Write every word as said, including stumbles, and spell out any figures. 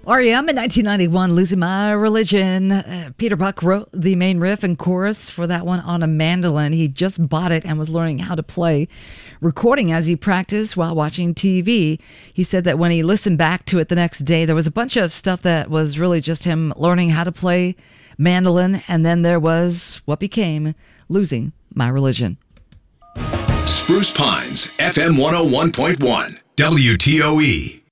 R E M in nineteen ninety-one, Losing My Religion. Uh, Peter Buck wrote the main riff and chorus for that one on a mandolin. He just bought it and was learning how to play, recording as he practiced while watching T V. He said that when he listened back to it the next day, there was a bunch of stuff that was really just him learning how to play mandolin, and then there was what became Losing My Religion. Spruce Pines, F M one oh one point one, W T O E.